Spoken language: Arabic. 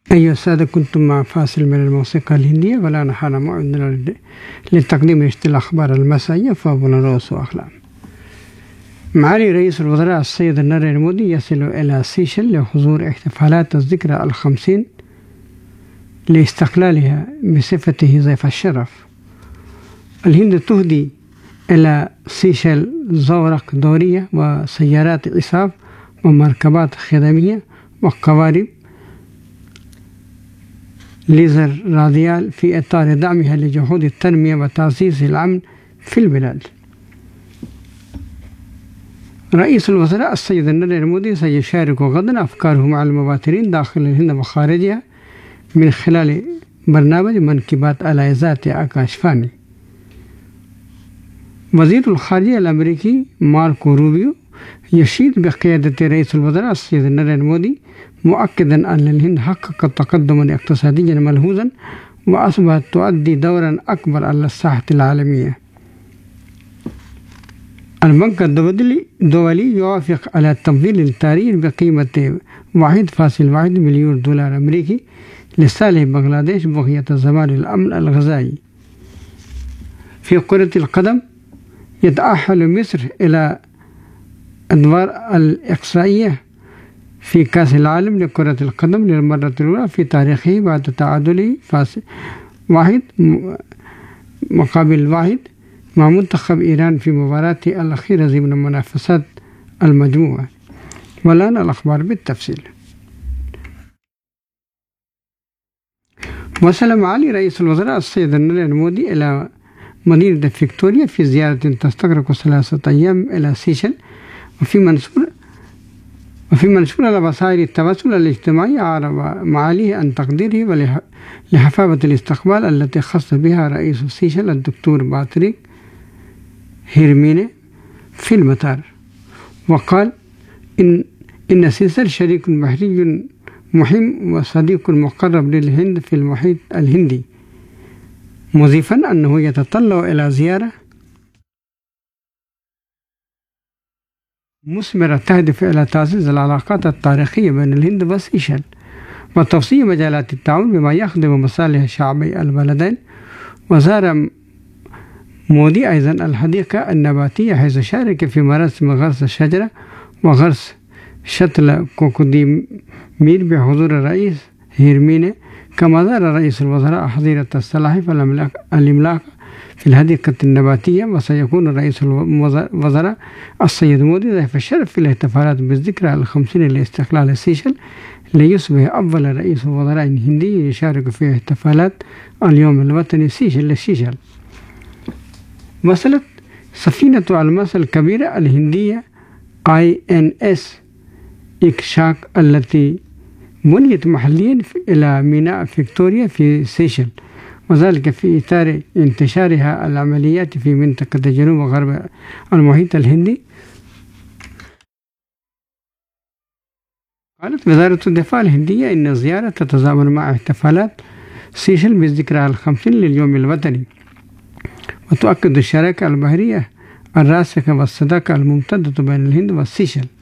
أيها السادة، كنتم مع فاصل من الموسيقى الهندية، والآن حان موعدنا لتقديم نشرة الأخبار المسائية فابونا رؤوس وأقلام. معالي رئيس الوزراء السيد ناريندرا مودي يصل إلى سيشل لحضور احتفالات الذكرى 50 لاستقلالها بصفته ضيف الشرف. الهند تهدي إلى سيشل زورق دورية وسيارات إسعاف ومركبات خدمية وقوارب ليزر راديال في إطار دعمها لجهود التنمية وتعزيز الأمن في البلاد. رئيس الوزراء السيد ناريندرا مودي سيشارك غدا أفكاره مع المواطنين داخل الهند وخارجها من خلال برنامج من كي بات على ذات آكاشفاني. وزير الخارجية الأمريكي ماركو روبيو يشيد بقيادة رئيس الوزراء السيد ناريندرا مودي، مؤكدا أن الهند حققت تقدما اقتصاديا ملحوظا وأصبحت تؤدي دورا أكبر على الساحة العالمية. البنك الدولي يوافق على تمويل التاريخ بقيمة 1.1 مليون دولار أمريكي لصالح بنغلاديش بقية زمان الأمن الغذائي. في كرة القدم، يتأهل مصر إلى أدوار الإقصائية في كأس العالم لكرة القدم للمرة الأولى في تاريخه بعد تعادله 1-1 مع منتخب إيران في مباراته الأخيرة ضمن منافسات المجموعة. والآن الأخبار بالتفصيل. وصل معالي رئيس الوزراء السيد ناريندرا مودي إلى مدينة فيكتوريا في زيارة تستغرق 3 أيام إلى سيشل، وفي منشور على وسائل التواصل الاجتماعي أعرب معاليه عن تقديره لحفاوة الاستقبال التي خص بها رئيس سيشل الدكتور باتريك هيرميني في المطار، وقال إن سيشل شريك بحري مهم وصديق مقرب للهند في المحيط الهندي، مضيفا أنه يتطلع إلى زيارة مثمرة تهدف إلى تعزيز العلاقات التاريخية بين الهند وسيشل وتوسيع مجالات التعاون بما يخدم مصالح شعبي البلدين. وزار مودي أيضا الحديقة النباتية حيث شارك في مراسم غرس الشجرة وغرس شتل كوكوديمير بحضور الرئيس هيرميني. كما زار رئيس الوزراء حظيرة السلاحف العملاقة في الحديقة النباتية، وسيكون رئيس الوزراء السيد مودي ضيف الشرف في الاحتفالات بالذكرى 50 لاستقلال سيشل، ليصبح أول رئيس وزراء هندي يشارك في احتفالات اليوم الوطني للسيشل. وصلت سفينة الماس الكبيرة الهندية INS إكشاك التي بنيت محليا إلى ميناء فيكتوريا في سيشل، وذلك في إطار انتشارها العمليات في منطقة جنوب وغرب المحيط الهندي. قالت وزارة الدفاع الهندية إن الزيارة تتزامن مع احتفالات سيشل بالذكرى 50 لليوم الوطني، وتؤكد الشراكة البحرية الراسخة والصداقة الممتدة بين الهند والسيشل.